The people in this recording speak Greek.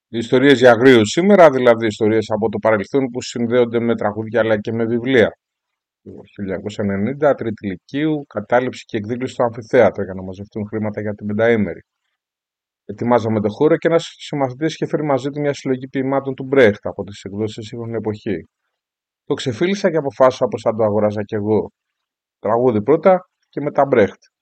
Ιστορίες για αγρίους σήμερα, δηλαδή ιστορίες από το παρελθόν που συνδέονται με τραγούδια αλλά και με βιβλία. Το 1990, τρίτη λυκείου, κατάληψη και εκδήλωση στο αμφιθέατρο για να μαζευτούν χρήματα για την πενταήμερη. Ετοιμάζαμε το χώρο και ένας συμμαθητής είχε φέρει μαζί του μια συλλογή ποιημάτων του Μπρέχτ από τις εκδόσεις σύγχρονη εποχή. Το ξεφίλησα και αποφάσισα πως θα το αγοράζα κι εγώ. Τραγούδι πρώτα και μετά Μπρέχτ.